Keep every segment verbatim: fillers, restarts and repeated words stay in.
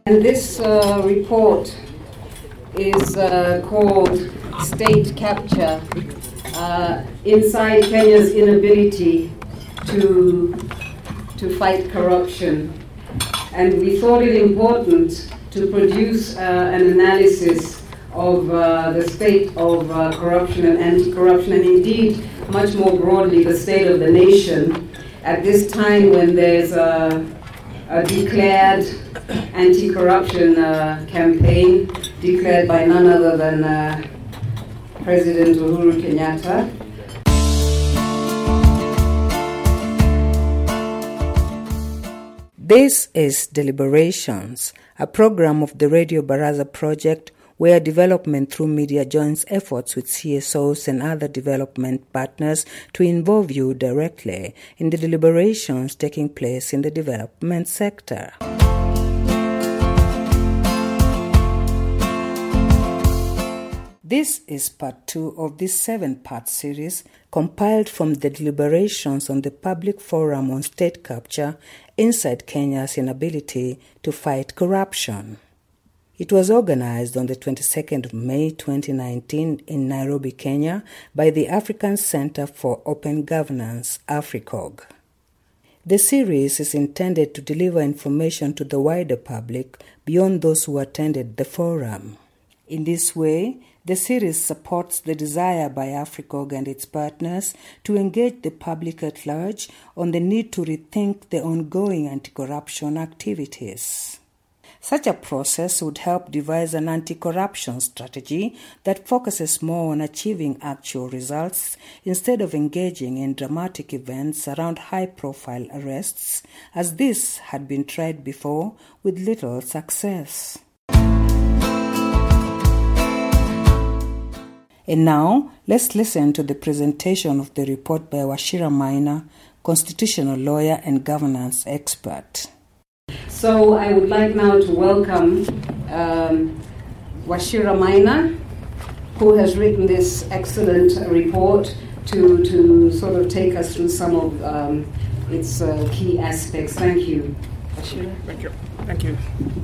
And this uh, report is uh, called State Capture, uh, Inside Kenya's Inability to, to Fight Corruption. And we thought it important to produce uh, an analysis of uh, the state of uh, corruption and anti-corruption, and indeed, much more broadly, the state of the nation at this time when there's a, a declared anti-corruption uh, campaign declared by none other than uh, President Uhuru Kenyatta. This is Deliberations, a program of the Radio Baraza project where development through media joins efforts with C S Os and other development partners to involve you directly in the deliberations taking place in the development sector. This is part two of this seven-part series compiled from the deliberations on the Public Forum on State Capture Inside Kenya's Inability to Fight Corruption. It was organized on the twenty-second of May twenty nineteen in Nairobi, Kenya by the African Center for Open Governance, AFRICOG. The series is intended to deliver information to the wider public beyond those who attended the forum. In this way, the series supports the desire by AFRICOG and its partners to engage the public at large on the need to rethink the ongoing anti-corruption activities. Such a process would help devise an anti-corruption strategy that focuses more on achieving actual results instead of engaging in dramatic events around high-profile arrests, as this had been tried before with little success. And now, let's listen to the presentation of the report by Wachira Maina, constitutional lawyer and governance expert. So I would like now to welcome um, Wachira Maina, who has written this excellent report to, to sort of take us through some of um, its uh, key aspects. Thank you. Wachira. Thank you. Thank you.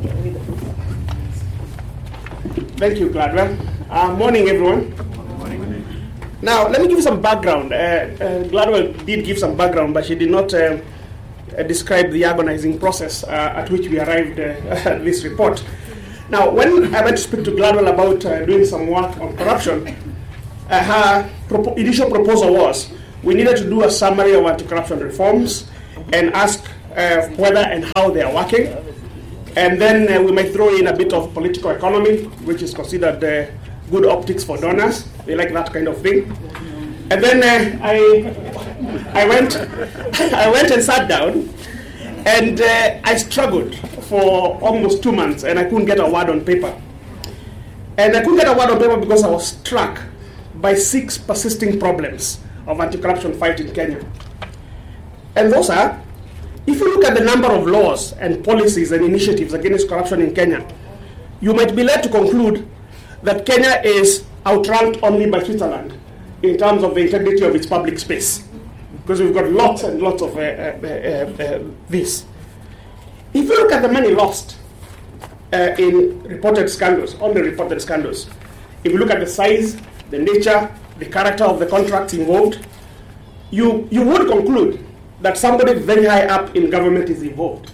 Thank you, Gladwell. Uh, morning, everyone. Morning. Now, let me give you some background. Uh, uh, Gladwell did give some background, but she did not uh, uh, describe the agonizing process uh, at which we arrived uh, at this report. Now, when I went to speak to Gladwell about uh, doing some work on corruption, uh, her pro- initial proposal was we needed to do a summary of anti-corruption reforms and ask uh, whether and how they are working. And then uh, we might throw in a bit of political economy, which is considered uh, good optics for donors. They like that kind of thing. And then uh, I, I went, I went and sat down, and uh, I struggled for almost two months, and I couldn't get a word on paper. And I couldn't get a word on paper because I was struck by six persisting problems of anti-corruption fight in Kenya. And those are: if you look at the number of laws and policies and initiatives against corruption in Kenya, you might be led to conclude that Kenya is outranked only by Switzerland in terms of the integrity of its public space, because we've got lots and lots of uh, uh, uh, uh, this. If you look at the money lost uh, in reported scandals, on the reported scandals, if you look at the size, the nature, the character of the contracts involved, you, you would conclude that somebody very high up in government is involved.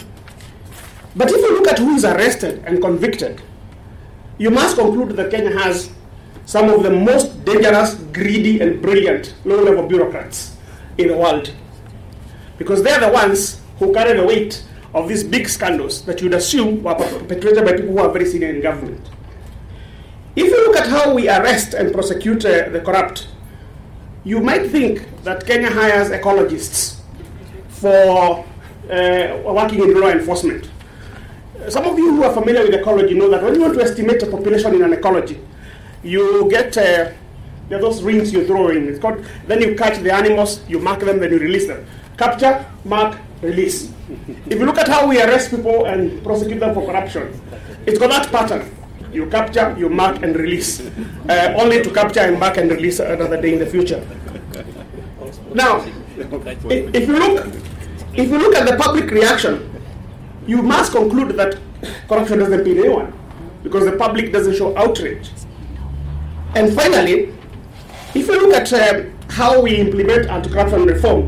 But if you look at who is arrested and convicted, you must conclude that Kenya has some of the most dangerous, greedy, and brilliant low-level bureaucrats in the world. Because they are the ones who carry the weight of these big scandals that you'd assume were perpetrated by people who are very senior in government. If you look at how we arrest and prosecute uh, the corrupt, you might think that Kenya hires ecologists for uh, working in law enforcement. Some of you who are familiar with ecology know that when you want to estimate a population in an ecology, you get uh, there are those rings you throw in. It's called, then you catch the animals, you mark them, then you release them. Capture, mark, release. If you look at how we arrest people and prosecute them for corruption, it's got that pattern. You capture, you mark, and release. Uh, only to capture and mark and release another day in the future. Now, if you look, if you look at the public reaction you must conclude that corruption doesn't pain anyone because the public doesn't show outrage. And finally, if you look at uh, how we implement anti-corruption reform,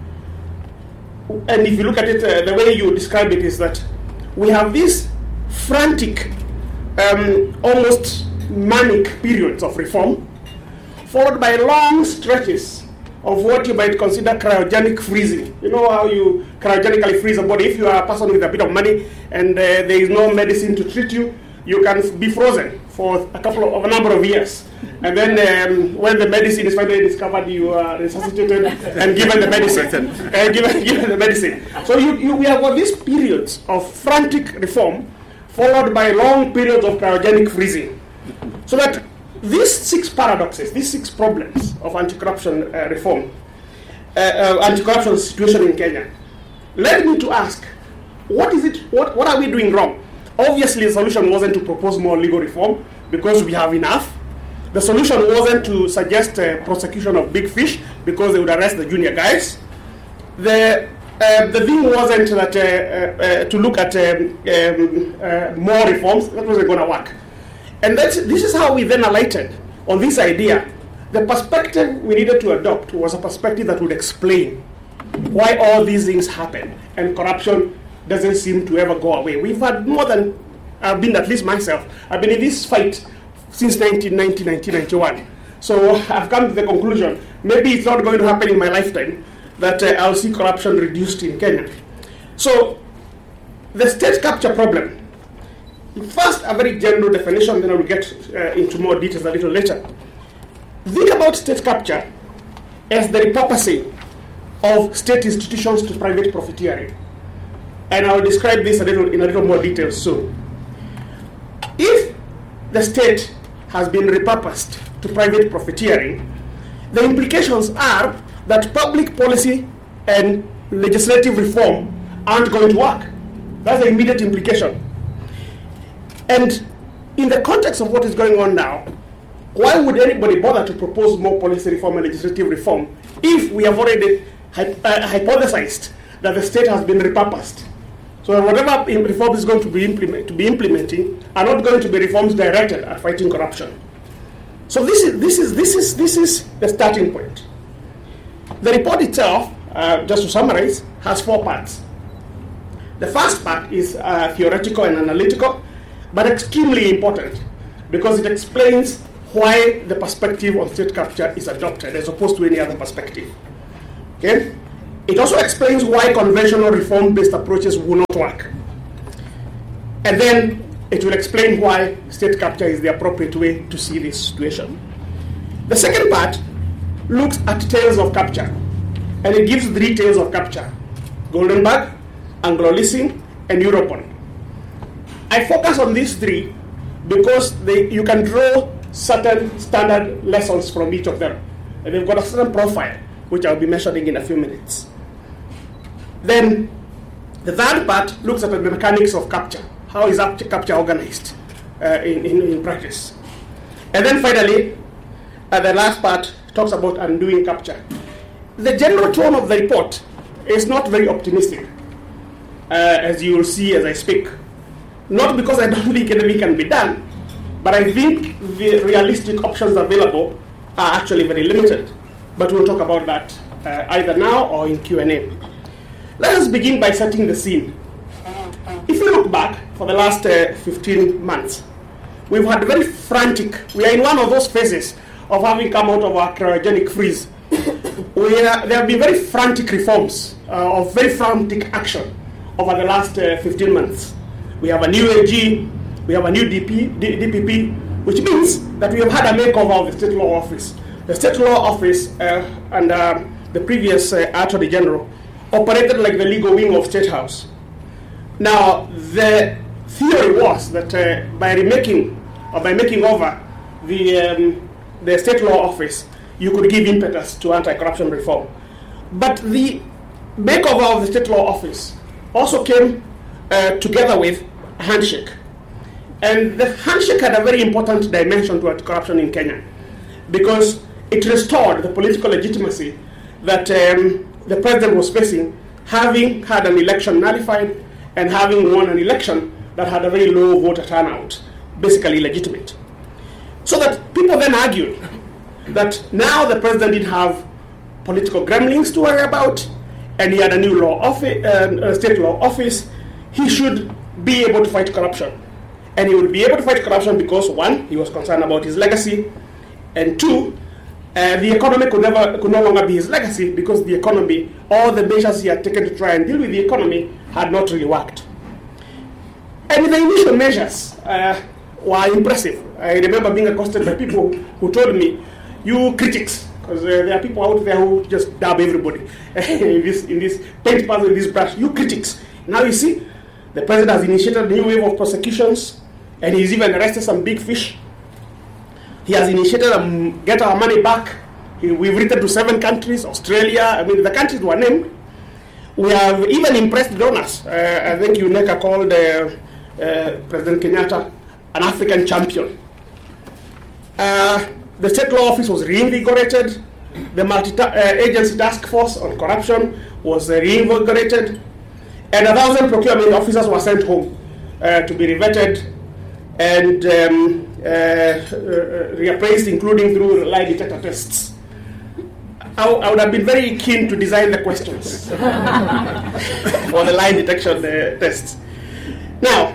and if you look at it, uh, the way you describe it is that we have these frantic, um, almost manic periods of reform, followed by long stretches of what you might consider cryogenic freezing. You know how you cryogenically freeze a body? If you are a person with a bit of money and uh, there is no medicine to treat you, you can be frozen for a couple of, of a number of years. And then um, when the medicine is finally discovered, you are resuscitated and given the medicine. uh, given, given the medicine. So you, you, we have got these periods of frantic reform followed by long periods of cryogenic freezing. So that these six paradoxes, these six problems of anti-corruption uh, reform, uh, uh, anti-corruption situation in Kenya, led me to ask, what is it? What, what are we doing wrong? Obviously, the solution wasn't to propose more legal reform because we have enough. The solution wasn't to suggest uh, prosecution of big fish because they would arrest the junior guys. The uh, the thing wasn't that uh, uh, uh, to look at um, um, uh, more reforms. That wasn't going to work. And that's, this is how we then alighted on this idea. The perspective we needed to adopt was a perspective that would explain why all these things happen and corruption doesn't seem to ever go away. We've had more than, I've been, at least myself, I've been in this fight since nineteen ninety, nineteen ninety-one. So I've come to the conclusion, maybe it's not going to happen in my lifetime, that uh, I'll see corruption reduced in Kenya. So the state capture problem, first, a very general definition, then I will get uh, into more details a little later. Think about state capture as the repurposing of state institutions to private profiteering. And I will describe this a little, in a little more detail soon. If the state has been repurposed to private profiteering, the implications are that public policy and legislative reform aren't going to work. That's the immediate implication. And in the context of what is going on now, why would anybody bother to propose more policy reform and legislative reform if we have already hy- uh, hypothesized that the state has been repurposed? So whatever reforms is going to be, implement, to be implementing are not going to be reforms directed at fighting corruption. So this is, this is, this is, this is the starting point. The report itself, uh, just to summarize, has four parts. The first part is uh, theoretical and analytical, but extremely important because it explains why the perspective on state capture is adopted as opposed to any other perspective. Okay? It also explains why conventional reform-based approaches will not work. And then it will explain why state capture is the appropriate way to see this situation. The second part looks at tales of capture, and it gives three tales of capture: Goldenberg, Anglo-Leasing, and Europol. I focus on these three because they, you can draw certain standard lessons from each of them. And they've got a certain profile, which I'll be mentioning in a few minutes. Then the third part looks at the mechanics of capture. How is capture organized uh, in, in, in practice? And then finally, uh, the last part talks about undoing capture. The general tone of the report is not very optimistic, uh, as you will see as I speak. Not because I don't think anything can be done, but I think the realistic options available are actually very limited. But we'll talk about that uh, either now or in Q and A. Let us begin by setting the scene. If you look back for the last uh, fifteen months, we've had very frantic, we are in one of those phases of having come out of our cryogenic freeze. we are, there have been very frantic reforms, uh, of very frantic action over the last uh, fifteen months. We have a new A G, we have a new D P, D, DPP, which means that we have had a makeover of the State Law Office. The State Law Office uh, and uh, the previous uh, Attorney General operated like the legal wing of State House. Now, the theory was that uh, by remaking or by making over the, um, the State Law Office, you could give impetus to anti-corruption reform. But the makeover of the State Law Office also came uh, together with a handshake. And the handshake had a very important dimension to anti-corruption in Kenya because it restored the political legitimacy that um, the president was facing, having had an election nullified and having won an election that had a very low voter turnout, basically illegitimate. So that people then argued that now the president didn't have political gremlins to worry about, and he had a new law office, uh, state law office, he should be able to fight corruption. And he would be able to fight corruption because, one, he was concerned about his legacy, and two, uh, the economy could never could no longer be his legacy because the economy, all the measures he had taken to try and deal with the economy had not really worked. And the initial measures uh, were impressive. I remember being accosted by people who told me, you critics, because uh, there are people out there who just dab everybody in this, in this paint part in this brush, you critics. Now you see, the president has initiated a new wave of prosecutions, and he's even arrested some big fish. He has initiated a get our money back. He, we've written to seven countries, Australia, I mean, the countries were named. We have even impressed donors. Uh, I think UNECA called uh, uh, President Kenyatta an African champion. Uh, the state law office was reinvigorated. The multi-agency uh, task force on corruption was uh, reinvigorated. And a thousand procurement officers were sent home uh, to be revetted and um, uh, uh, reappraised, including through lie detector tests. I, I would have been very keen to design the questions for the lie detection uh, tests. Now,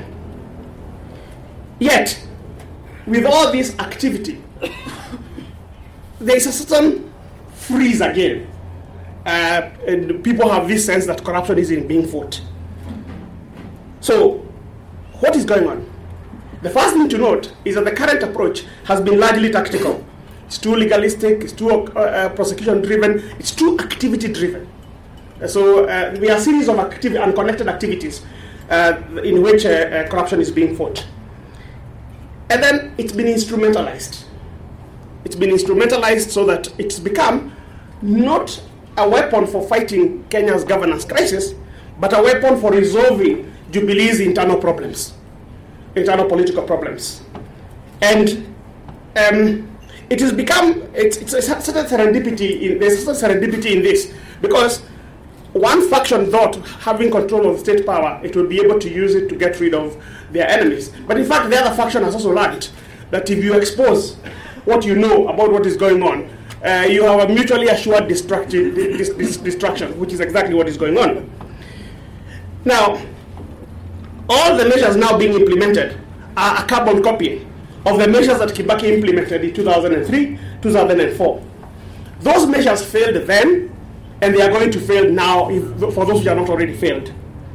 yet, with all this activity, there is a certain freeze again. Uh, and people have this sense that corruption isn't being fought. So, what is going on? The first thing to note is that the current approach has been largely tactical. It's too legalistic, it's too uh, uh, prosecution-driven, it's too activity-driven. Uh, so, uh, there are a series of activi- unconnected activities uh, in which uh, uh, corruption is being fought. And then it's been instrumentalized. It's been instrumentalized so that it's become not a weapon for fighting Kenya's governance crisis, but a weapon for resolving Jubilee's internal problems, internal political problems. And um, it has become, it's, it's a certain serendipity, in, there's a certain serendipity in this, because one faction thought, having control of state power, it would be able to use it to get rid of their enemies. But in fact, the other faction has also learned that if you expose what you know about what is going on, uh, you have a mutually assured destruction, dis- dis- destruction, which is exactly what is going on. Now, all the measures now being implemented are a carbon copy of the measures that Kibaki implemented in two thousand three, two thousand four. Those measures failed then, and they are going to fail now if, for those who are not already failed.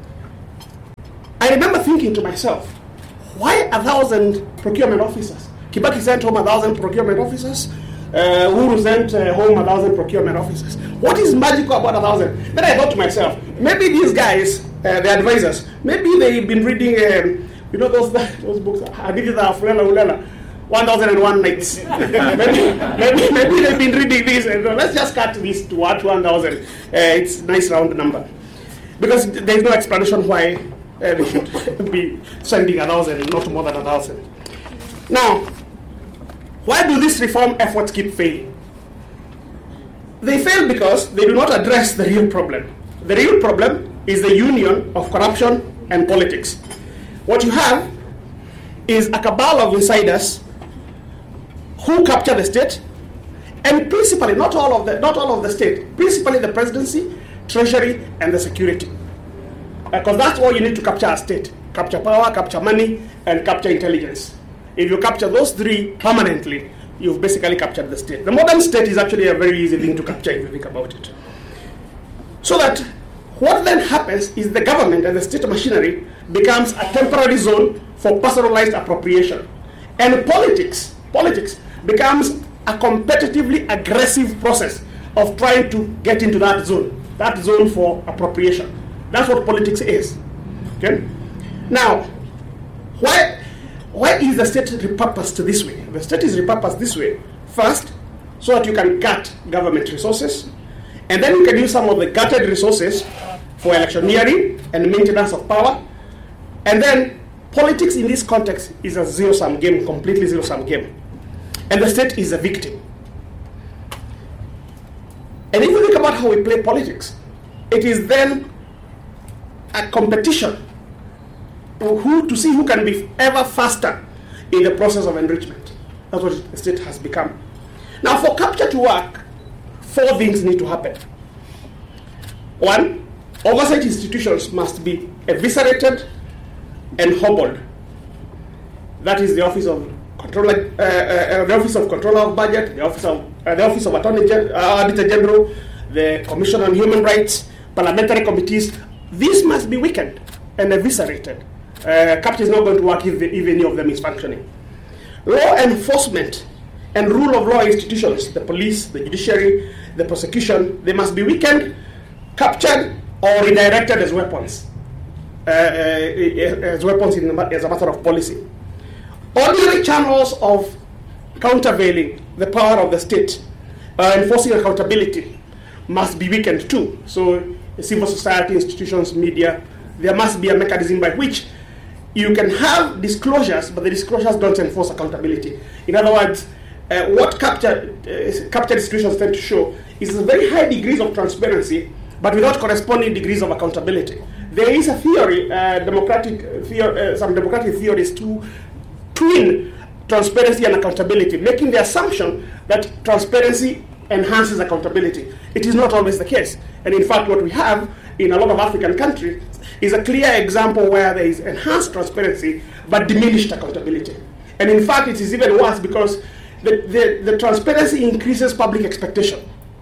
I remember thinking to myself, why a thousand procurement officers? Kibaki sent home a thousand procurement officers. Uh, Uhuru sent uh, home a thousand procurement officers. What is magical about a thousand? Then I thought to myself, maybe these guys, uh, the advisors, maybe they've been reading, um, you know, those those books, Hadithi za Fulela Ulela, one thousand one nights. maybe, maybe, maybe they've been reading this. And uh, let's just cut this to what one thousand. Uh, it's a nice round number. Because there's no explanation why uh, they should be sending a thousand, not more than a thousand. Now, why do these reform efforts keep failing? They fail because they do not address the real problem. The real problem is the union of corruption and politics. What you have is a cabal of insiders who capture the state, and principally, not all of the not all of the state, principally the presidency, treasury, and the security. Because uh, that's all you need to capture a state. Capture power, capture money, and capture intelligence. If you capture those three permanently, you've basically captured the state. The modern state is actually a very easy thing to capture if you think about it. So that what then happens is the government and the state machinery becomes a temporary zone for personalized appropriation. And politics, politics becomes a competitively aggressive process of trying to get into that zone, that zone for appropriation. That's what politics is. Okay? Now, why... Why is the state repurposed this way? The state is repurposed this way. First, so that you can gut government resources, and then you can use some of the gutted resources for electioneering and maintenance of power. And then politics in this context is a zero-sum game, completely zero-sum game. And the state is a victim. And if you think about how we play politics, it is then a competition who to see who can be ever faster in the process of enrichment. That's what the state has become. Now, for capture to work, four things need to happen. One, oversight institutions must be eviscerated and hobbled. That is the Office of Controller, uh, uh, the Office of Controller of Budget, the Office of uh, the Office of Attorney Gen- uh, Auditor General, the Commission on Human Rights, parliamentary committees. These must be weakened and eviscerated. Uh, capture is not going to work if, the, if any of them is functioning. Law enforcement and rule of law institutions, the police, the judiciary, the prosecution, they must be weakened, captured, or redirected as weapons, uh, uh, as weapons in, as a matter of policy. Ordinary channels of countervailing the power of the state, uh, enforcing accountability, must be weakened too. So, civil society, institutions, media, there must be a mechanism by which you can have disclosures, but the disclosures don't enforce accountability. In other words, uh, what capture, uh, capture institutions tend to show is a very high degrees of transparency, but without corresponding degrees of accountability. There is a theory, uh, democratic theory, uh, some democratic theories to twin transparency and accountability, making the assumption that transparency enhances accountability. It is not always the case. And in fact, what we have in a lot of African countries is a clear example where there is enhanced transparency but diminished accountability. And in fact, it is even worse because the, the, the transparency increases public expectation.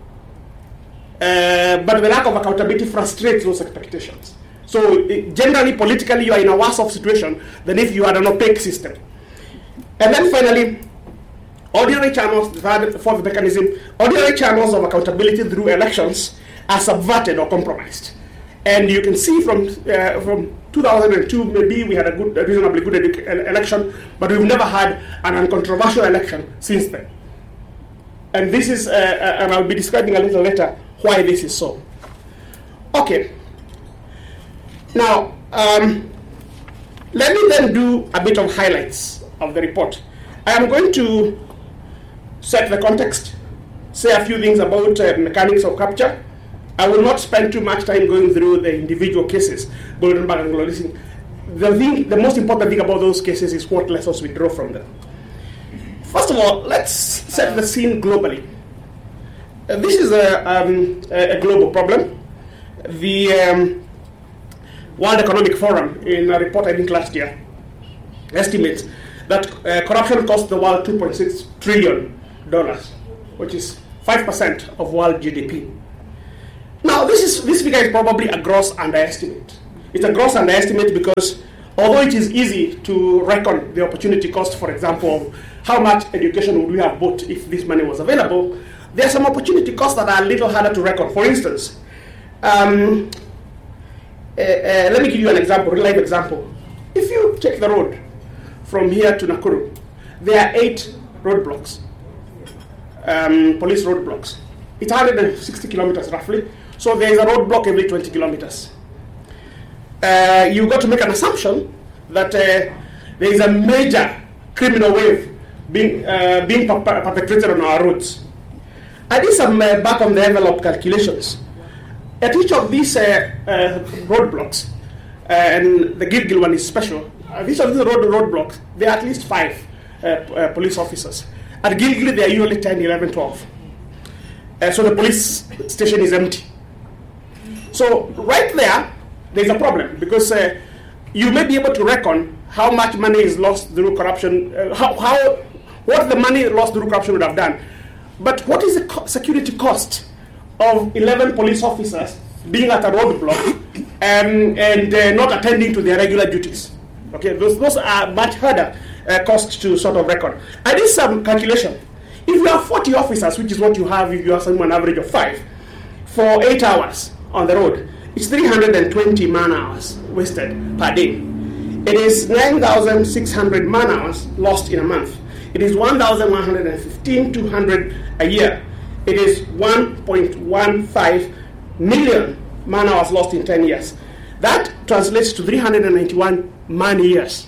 Uh, but the lack of accountability frustrates those expectations. So it, generally, politically, you are in a worse off situation than if you had an opaque system. And then finally, ordinary channels, the third, the fourth mechanism, ordinary channels of accountability through elections are subverted or compromised. And you can see from uh, from two thousand two, maybe we had a good, a reasonably good edu- election, but we've never had an uncontroversial election since then. And this is, uh, uh, and I'll be describing a little later why this is so. Okay. Now, um, let me then do a bit of highlights of the report. I am going to set the context, say a few things about uh, mechanics of capture. I will not spend too much time going through the individual cases, Goldenberg and Glorissing. The thing, the most important thing about those cases is what lessons we draw from them. First of all, let's set the scene globally. Uh, this is a, um, a, a global problem. The um, World Economic Forum, in a report I think last year, estimates that uh, corruption cost the world two point six trillion dollars, which is five percent of world G D P. Now, this is this figure is probably a gross underestimate. It's a gross underestimate because although it is easy to reckon the opportunity cost, for example, of how much education would we have bought if this money was available, there are some opportunity costs that are a little harder to reckon. For instance, um, uh, uh, let me give you an example, a real life example. If you take the road from here to Nakuru, there are eight roadblocks, um, police roadblocks. It's one hundred sixty kilometers roughly, so there is a roadblock every twenty kilometers. Uh, you've got to make an assumption that uh, there is a major criminal wave being, uh, being perpetrated on our roads. I did some uh, back on the envelope calculations. At each of these uh, uh, roadblocks, uh, and the Gilgil one is special, at each of these road roadblocks, there are at least five uh, uh, police officers. At Gilgil, there are usually ten, eleven, twelve. Uh, so the police station is empty. So right there, there's a problem because uh, you may be able to reckon how much money is lost through corruption, uh, how, how what the money lost through corruption would have done. But what is the co- security cost of eleven police officers being at a roadblock um, and uh, not attending to their regular duties? Okay, those, those are much harder uh, costs to sort of reckon. I did some calculation. If you have forty officers, which is what you have if you have someone average of five, for eight hours on the road, it's three hundred twenty man hours wasted per day. It is nine thousand six hundred man hours lost in a month. It is one thousand one hundred fifteen, two hundred a year. It is one point one five million man hours lost in ten years. That translates to three hundred ninety-one man years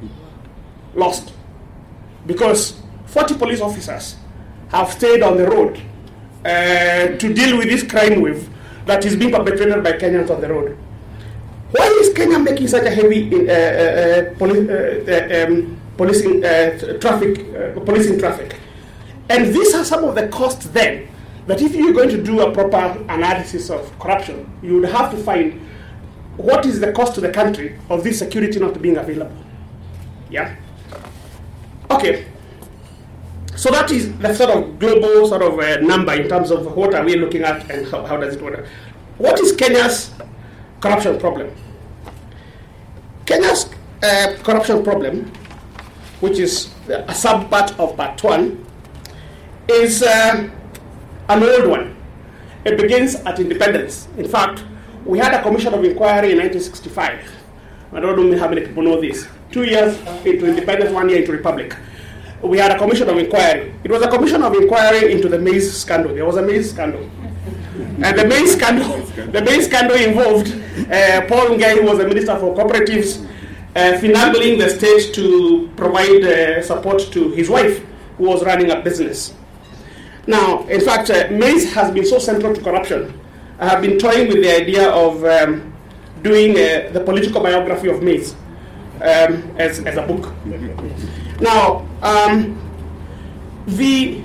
lost because forty police officers have stayed on the road uh, to deal with this crime wave that is being perpetrated by Kenyans on the road. Why is Kenya making such a heavy uh, uh, poli- uh, um, policing uh, traffic, uh, policing traffic? And these are some of the costs then, that if you're going to do a proper analysis of corruption, you would have to find what is the cost to the country of this security not being available. Yeah? Okay. So that is the sort of global sort of uh, number in terms of what are we looking at and how, how does it work. What is Kenya's corruption problem? Kenya's uh, corruption problem, which is a sub-part of part one, is uh, an old one. It begins at independence. In fact, we had a commission of inquiry in nineteen sixty-five. I don't know how many people know this. Two years into independence, one year into republic. We had a commission of inquiry. It was a commission of inquiry into the maize scandal. There was a maize scandal. And the maize scandal, the maize scandal involved uh, Paul Ngai, who was the Minister for Cooperatives, uh, finagling the state to provide uh, support to his wife, who was running a business. Now, in fact, uh, maize has been so central to corruption. I have been toying with the idea of um, doing uh, the political biography of maize um, as, as a book. Now, um, the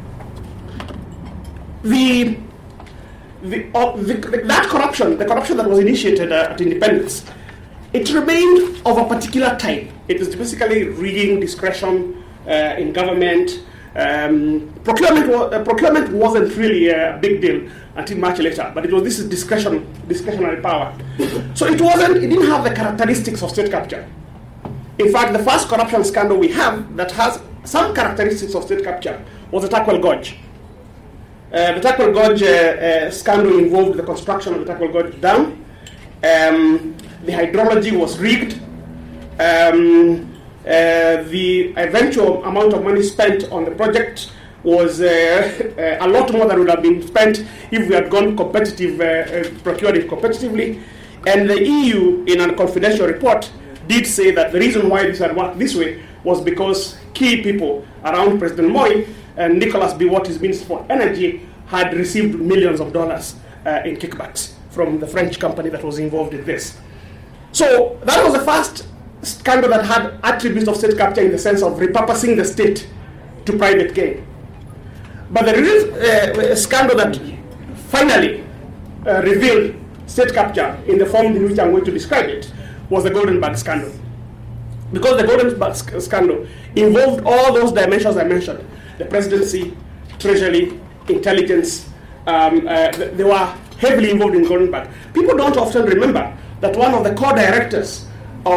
the The, uh, the, that corruption, the corruption that was initiated uh, at independence, it remained of a particular type. It is basically rigging, discretion uh, in government. Um, procurement, wa- uh, procurement wasn't really a big deal until much later, but it was this discretion, discretionary power. So it wasn't, it didn't have the characteristics of state capture. In fact, the first corruption scandal we have that has some characteristics of state capture was the Takwel Gorge. Uh, the Takwel Gorge uh, uh, scandal involved the construction of the Takwel Gorge Dam. Um, the hydrology was rigged. Um, uh, the eventual amount of money spent on the project was uh, uh, a lot more than would have been spent if we had gone competitive, uh, uh, procured it competitively. And the E U, in a confidential report, did say that the reason why this had worked this way was because key people around President Moi and Nicholas Biwott, Minister for Energy, had received millions of dollars uh, in kickbacks from the French company that was involved in this. So that was the first scandal that had attributes of state capture in the sense of repurposing the state to private gain. But the real uh, scandal that finally uh, revealed state capture in the form in which I'm going to describe it was the Goldenberg scandal. Because the Goldenberg sc- scandal involved all those dimensions I mentioned: the presidency, treasury, intelligence. Um, uh, they were heavily involved in Goldenberg. People don't often remember that one of the core directors